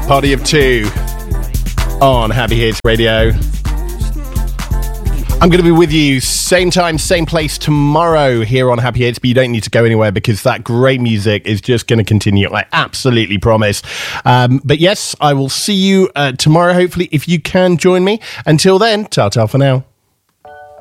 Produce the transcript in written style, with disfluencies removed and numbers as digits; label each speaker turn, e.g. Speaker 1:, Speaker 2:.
Speaker 1: Party of Two on Happy Hits Radio. I'm going to be with you same time, same place tomorrow here on Happy Hits, but you don't need to go anywhere because that great music is just going to continue. I absolutely promise. But yes, I will see you tomorrow, hopefully, if you can join me. Until then, ta-ta for now.